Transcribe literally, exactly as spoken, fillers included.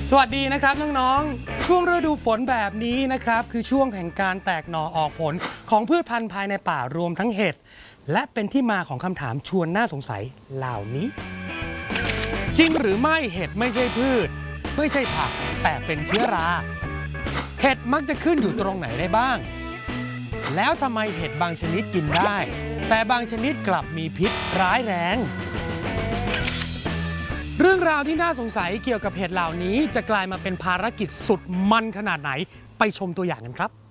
สวัสดีนะครับน้องๆช่วงฤดูฝนแบบนี้นะครับคือช่วงแห่งการแตกหน่อออกผลของพืชพันธุ์ภายในป่ารวมทั้งเห็ดและเป็นที่มาของคำถามชวนน่าสงสัยเหล่านี้จริงหรือไม่เห็ดไม่ใช่พืชไม่ใช่ผักแต่เป็นเชื้อราเห็ดมักจะขึ้นอยู่ตรงไหนได้บ้างแล้วทำไมเห็ดบางชนิดกินได้แต่บางชนิดกลับมีพิษร้ายแรงเรื่องราวที่น่าสงสัยเกี่ยวกับเห็ดเหล่านี้จะกลายมาเป็นภารกิจสุดมันขนาดไหนไปชมตัวอย่างกันครับ